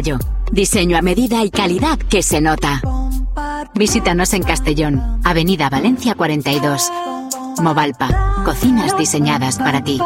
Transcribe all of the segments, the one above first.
Mayo. Diseño a medida y calidad que se nota. Visítanos en Castellón, Avenida Valencia 42. Movalpa, cocinas diseñadas para ti.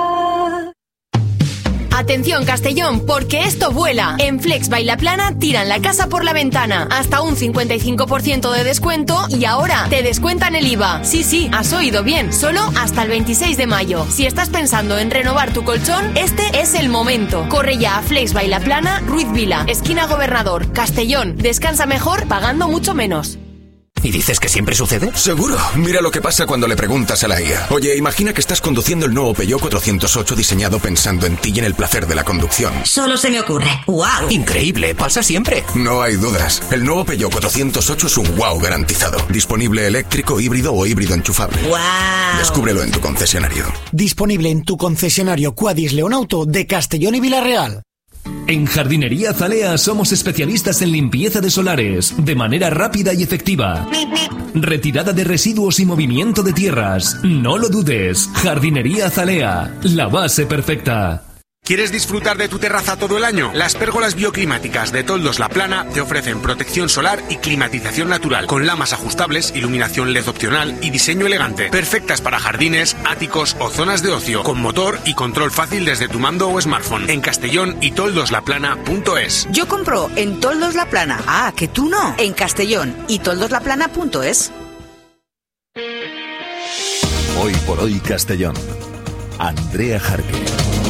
Atención Castellón, porque esto vuela. En Flex Bailaplana tiran la casa por la ventana. Hasta un 55% de descuento y ahora te descuentan el IVA. Sí, has oído bien. Solo hasta el 26 de mayo. Si estás pensando en renovar tu colchón, este es el momento. Corre ya a Flex Bailaplana, Ruiz Vila, esquina Gobernador, Castellón. Descansa mejor pagando mucho menos. ¿Y dices que siempre sucede? Seguro. Mira lo que pasa cuando le preguntas a la IA. Oye, imagina que estás conduciendo el nuevo Peugeot 408 diseñado pensando en ti y en el placer de la conducción. Solo se me ocurre. ¡Wow! Increíble, pasa siempre. No hay dudas. El nuevo Peugeot 408 es un wow garantizado. Disponible eléctrico, híbrido o híbrido enchufable. ¡Wow! Descúbrelo en tu concesionario. Disponible en tu concesionario Quadis Leonauto de Castellón y Villarreal. En Jardinería Zalea somos especialistas en limpieza de solares, de manera rápida y efectiva. Retirada de residuos y movimiento de tierras. No lo dudes. Jardinería Zalea, la base perfecta. ¿Quieres disfrutar de tu terraza todo el año? Las pérgolas bioclimáticas de Toldos La Plana te ofrecen protección solar y climatización natural, con lamas ajustables, iluminación LED opcional y diseño elegante. Perfectas para jardines, áticos o zonas de ocio, con motor y control fácil desde tu mando o smartphone. En Castellón y toldoslaplana.es. Yo compro en Toldos La Plana. Ah, que tú no. En Castellón y toldoslaplana.es. Hoy por hoy Castellón. Andrea Jarque.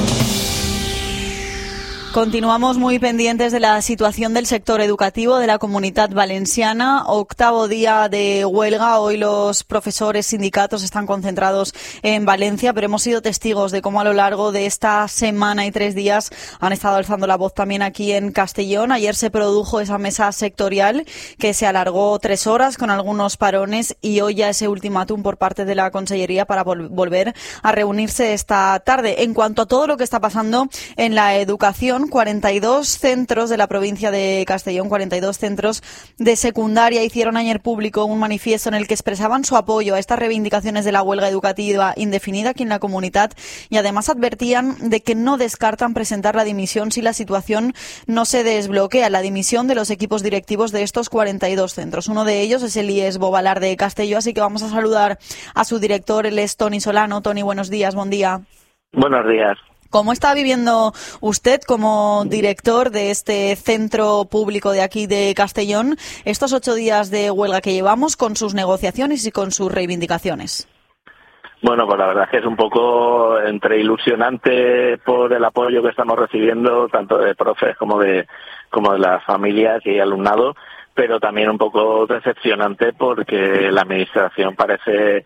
Continuamos muy pendientes de la situación del sector educativo de la Comunitat Valenciana. 8º día de huelga. Hoy los profesores, sindicatos están concentrados en Valencia, pero hemos sido testigos de cómo a lo largo de esta semana y 3 días han estado alzando la voz también aquí en Castellón. Ayer se produjo esa mesa sectorial que se alargó 3 horas con algunos parones y hoy ya ese ultimátum por parte de la Consellería para volver a reunirse esta tarde. En cuanto a todo lo que está pasando en la educación, 42 centros de la provincia de Castellón, 42 centros de secundaria hicieron ayer público un manifiesto en el que expresaban su apoyo a estas reivindicaciones de la huelga educativa indefinida aquí en la comunidad y además advertían de que no descartan presentar la dimisión si la situación no se desbloquea, la dimisión de los equipos directivos de estos 42 centros. Uno de ellos es el IES Bovalar de Castelló, así que vamos a saludar a su director, él es Toni Solano. Toni, buenos días, buen día. Buenos días. ¿Cómo está viviendo usted como director de este centro público de aquí de Castellón estos 8 días de huelga que llevamos con sus negociaciones y con sus reivindicaciones? Bueno, pues la verdad es que es un poco entre ilusionante por el apoyo que estamos recibiendo, tanto de profes como de las familias y alumnado, pero también un poco decepcionante porque la administración parece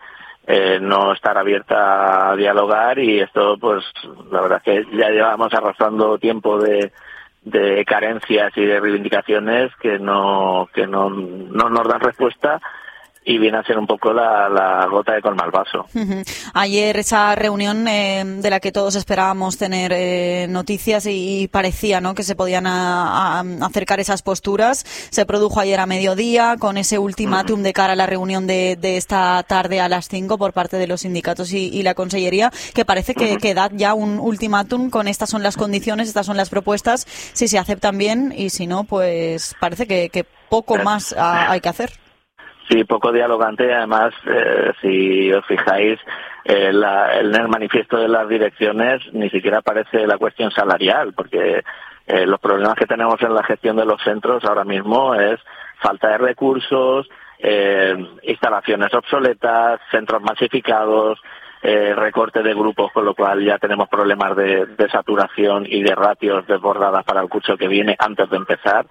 no estar abierta a dialogar y esto, pues, la verdad es que ya llevamos arrastrando tiempo de carencias y de reivindicaciones que no nos dan respuesta y viene a ser un poco la gota de colma el vaso. Ayer esa reunión de la que todos esperábamos tener noticias y parecía, ¿no?, que se podían acercar esas posturas. Se produjo ayer a mediodía con ese ultimátum de cara a la reunión de esta tarde a las 5 por parte de los sindicatos y la Consellería, que parece que da ya un ultimátum con estas son las condiciones, estas son las propuestas, si se aceptan bien y si no, pues parece que poco más hay que hacer. Sí, poco dialogante. Además, si os fijáis, en el manifiesto de las direcciones ni siquiera aparece la cuestión salarial, porque los problemas que tenemos en la gestión de los centros ahora mismo es falta de recursos, instalaciones obsoletas, centros masificados, recorte de grupos, con lo cual ya tenemos problemas de saturación y de ratios desbordadas para el curso que viene antes de empezar.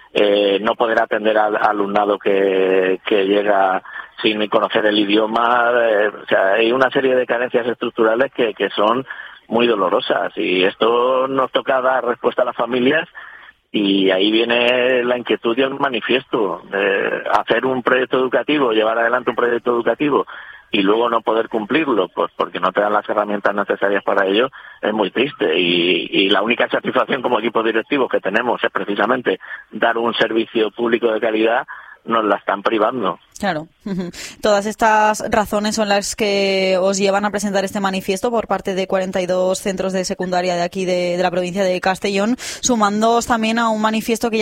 No poder atender al alumnado que llega sin conocer el idioma, o sea, hay una serie de carencias estructurales que son muy dolorosas y esto nos toca dar respuesta a las familias y ahí viene la inquietud y el manifiesto. Hacer un proyecto educativo, llevar adelante un proyecto educativo y luego no poder cumplirlo, pues porque no te dan las herramientas necesarias para ello, es muy triste. Y la única satisfacción como equipo directivo que tenemos es precisamente dar un servicio público de calidad, nos la están privando. Claro. Todas estas razones son las que os llevan a presentar este manifiesto por parte de 42 centros de secundaria de aquí de la provincia de Castellón, sumándoos también a un manifiesto que